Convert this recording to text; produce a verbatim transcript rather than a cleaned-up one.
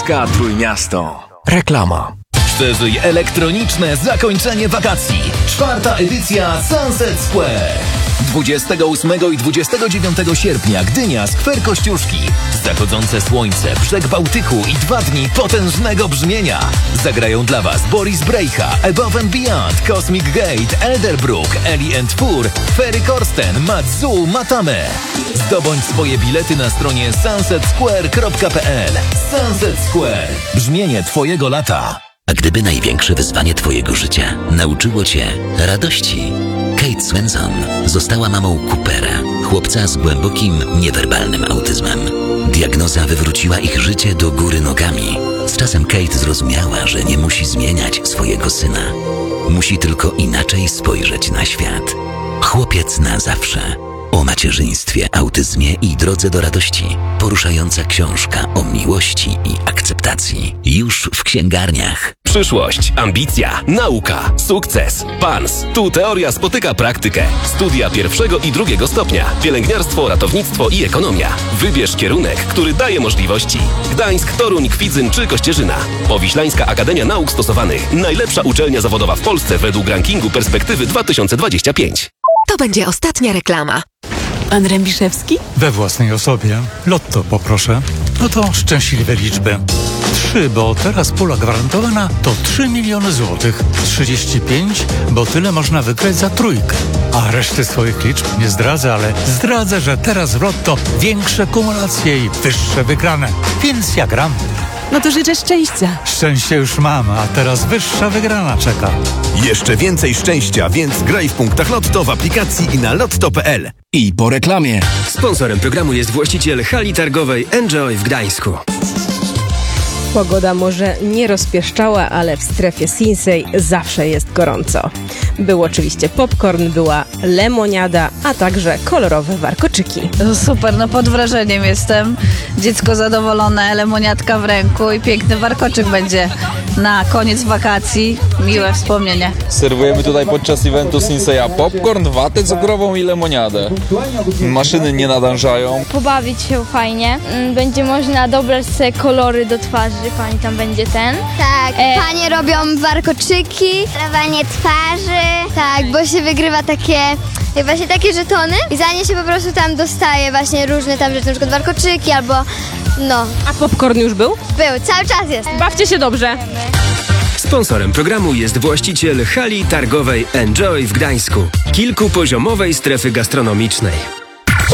Polska Trójmiasto. Reklama. Przeżyj elektroniczne zakończenie wakacji. Czwarta edycja Sunset Square. dwudziestego ósmego i dwudziestego dziewiątego sierpnia Gdynia, Skwer Kościuszki. Zachodzące słońce, brzeg Bałtyku i dwa dni potężnego brzmienia. Zagrają dla Was Boris Brejcha, Above and Beyond, Cosmic Gate, Elderbrook, Ellie and Fur, Ferry Corsten, Matsu, Matame. Zdobądź swoje bilety na stronie sunset square kropka p l. Sunset Square. Brzmienie Twojego lata. A gdyby największe wyzwanie Twojego życia nauczyło Cię radości? Kate Swenson została mamą Coopera, chłopca z głębokim, niewerbalnym autyzmem. Diagnoza wywróciła ich życie do góry nogami. Z czasem Kate zrozumiała, że nie musi zmieniać swojego syna. Musi tylko inaczej spojrzeć na świat. Chłopiec na zawsze. O macierzyństwie, autyzmie i drodze do radości. Poruszająca książka o miłości i akceptacji. Już w księgarniach. Przyszłość, ambicja, nauka, sukces. P A N S. Tu teoria spotyka praktykę. Studia pierwszego i drugiego stopnia. Pielęgniarstwo, ratownictwo i ekonomia. Wybierz kierunek, który daje możliwości. Gdańsk, Toruń, Kwidzyn czy Kościerzyna. Powiślańska Akademia Nauk Stosowanych. Najlepsza uczelnia zawodowa w Polsce według rankingu Perspektywy dwa tysiące dwadzieścia pięć. To będzie ostatnia reklama. Pan Rębiszewski? We własnej osobie. Lotto poproszę. No to szczęśliwe liczby. Trzy, bo teraz pula gwarantowana to trzy miliony złotych. trzydzieści pięć, bo tyle można wygrać za trójkę. A reszty swoich liczb nie zdradzę, ale zdradzę, że teraz w Lotto większe kumulacje i wyższe wygrane. Więc ja gram. No to życzę szczęścia. Szczęście już mam, a teraz wyższa wygrana czeka. Jeszcze więcej szczęścia, więc graj w punktach Lotto w aplikacji i na lotto kropka p l. I po reklamie. Sponsorem programu jest właściciel hali targowej Enjoy w Gdańsku. Pogoda może nie rozpieszczała, ale w strefie Sinsay zawsze jest gorąco. Był oczywiście popcorn, była lemoniada, a także kolorowe warkoczyki. Super, no pod wrażeniem jestem. Dziecko zadowolone, lemoniadka w ręku i piękny warkoczyk będzie na koniec wakacji. Miłe wspomnienie. Serwujemy tutaj podczas eventu Sinsaya popcorn, watę cukrową i lemoniadę. Maszyny nie nadążają. Pobawić się fajnie. Będzie można dobrać sobie kolory do twarzy. Pani tam będzie ten. Tak, e... panie robią warkoczyki, malowanie twarzy. Tak, bo się wygrywa takie, właśnie takie żetony i za nie się po prostu tam dostaje właśnie różne tam rzeczy, na przykład warkoczyki albo no. A popcorn już był? Był, cały czas jest. Bawcie się dobrze. Sponsorem programu jest właściciel hali targowej Enjoy w Gdańsku. Kilkupoziomowej strefy gastronomicznej.